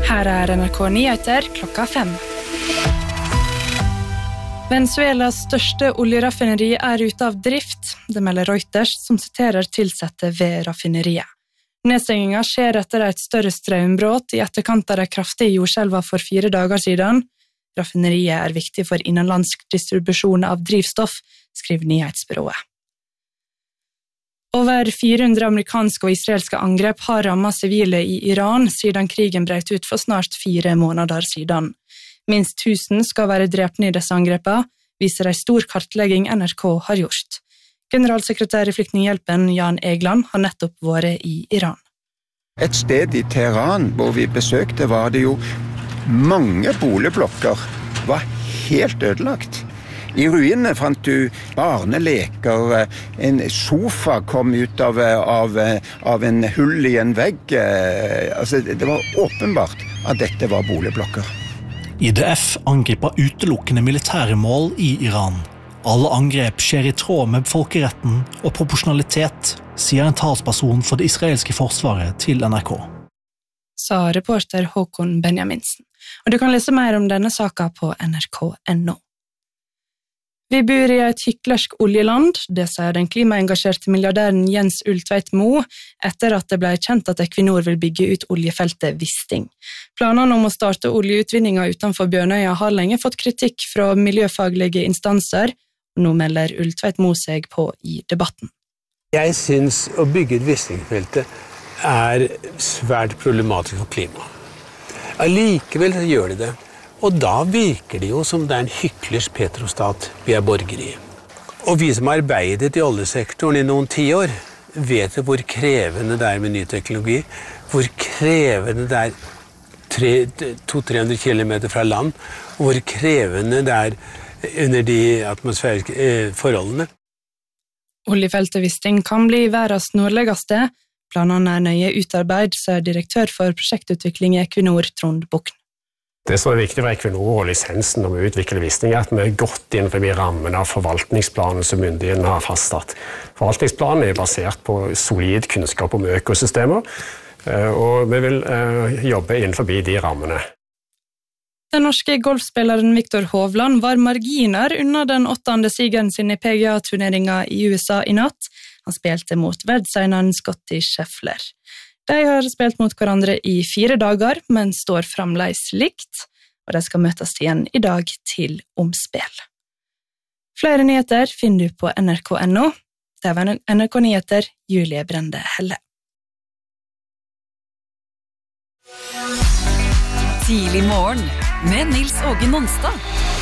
Her NRK Nyheter klokka 5. Venezuelas største oljeraffineri ute av drift, det melder Reuters, som siterer tilsette ved raffineriet. Nedstengingen skjer etter et større strømbrott i etterkant av de kraftige jordskjelvene for 4 dager siden. Raffineriet viktig for innenlandsk distribusjon av drivstoff, skriver nyhetsbyrået. Over 400 amerikanske og israelske angrep har rammet sivile i Iran siden krigen brøt ut for snart 4 måneder siden. Minst 1000 skal være drepne i disse angrepene, viser en stor kartlegging NRK har gjort. Generalsekretær i Flyktninghjelpen Jan Egeland har nettopp vært i Iran. Et sted i Teheran hvor vi besøkte var det jo mange boligblokker, var helt ødelagt. I ruinene fant du barneleker, en sofa kom ut av en hull i en vegg. Det var åpenbart at dette var boligblokker. IDF angriper utelukkende militære mål i Iran. Alle angrep skjer i tråd med folkeretten og proporsjonalitet, sier en talsperson for det israelske forsvaret til NRK. Sa reporter Håkon Benjaminsen. Og du kan lese mer om denne saken på nrk.no. Vi bor i et hyklersk oljeland, det sier den klimaengasjerte milliardæren Jens Ulltveit Moe, etter at det ble kjent at Equinor vil bygge ut oljefeltet Wisting. Planene om å starte oljeutvinningen utenfor Bjørnøya har lenge fått kritikk fra miljøfaglige instanser, og nå melder Ulltveit Moe seg på i debatten. Jeg synes å bygge et Wisting-feltet svært problematisk for klimaet. Allikevel så gjør de det. Og da virker det jo som det en hyklersk petrostat vi borgere i. Og vi som har arbeidet i oljesektoren i noen 10 år, vet hvor krevende det med ny teknologi, hvor krevende det 200-300 kilometer fra land, og hvor krevende det under de atmosfæriske forholdene. Oljefeltet Wisting kan bli verdens nordligste. Planene nøye utarbeidet, sier direktør for prosjektutvikling i Equinor, Trond Bukken. Det som viktig for Equinor og lisensen om å utvikle Wisting at vi godt innenfor rammen av forvaltningsplanen som myndighetene har fastsatt. Forvaltningsplanen basert på solid kunnskap om økosystemer, og vi vil jobbe innenfor de rammene. Den norske golfspilleren Viktor Hovland var marginer under den 8. sigeren sin i PGA-turneringen i USA i natt. Han spilte mot verdenseieren Scottie Scheffler. De har spilt mot hverandre i 4 dager, men står fremdeles likt, og de skal møtes igjen i dag til omspill. Flere nyheter finner du på nrk.no. Det var NRK Nyheter, Julie Brende Helle. Tidlig morgen med Nils Åge Nonstad.